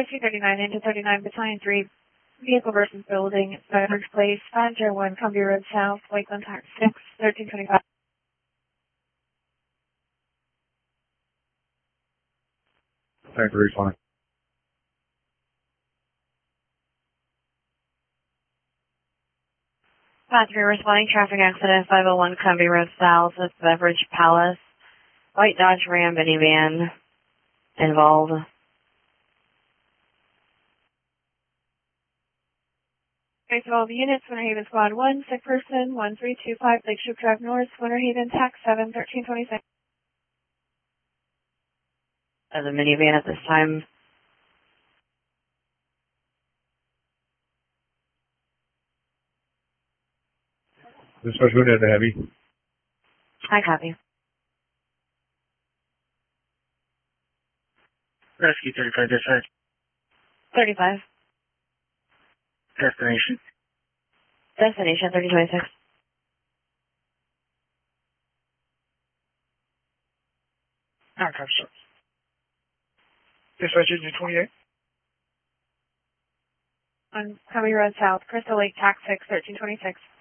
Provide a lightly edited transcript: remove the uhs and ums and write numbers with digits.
239 into 39, Battalion 3, vehicle versus building, Beverage Place, 501, Columbia Road South, Lakeland Tax 6, 1325. Thanks for responding. 5-3 responding, traffic accident, 501 Columbia Road South with Beverage Palace, white Dodge Ram minivan involved. Base of all the units, Winter Haven Squad 1, sick person, 1325, Lakeshore Drive North, Winter Haven, Tax 7, 1326. As a minivan at this time. Dispatch unit at the heavy. I copy. Rescue 35 dispatch. 35. Destination. Destination 1326. Archive source. Dispatch engine 28. On Columbia Road South, Crystal Lake, Tax 6, 1326.